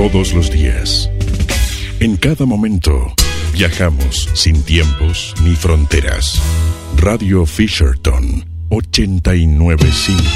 Todos los días, en cada momento, viajamos sin tiempos ni fronteras. Radio Fisherton 89.5